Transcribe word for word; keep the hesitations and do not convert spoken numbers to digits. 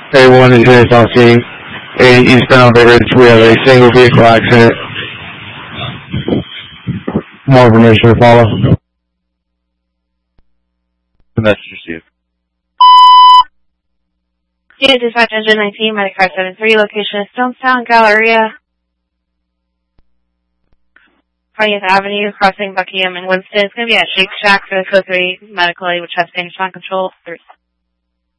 A one is units on scene. A eastbound Bay Ridge, we have a single vehicle accident. More information to follow. The message received. Unit dispatch engine nineteen, medic five seven three, location is Stonestown, Galleria, twentieth Avenue, crossing Buckingham and Winston. It's going to be at Shake Shack for the code three medical aid, which has finished on control.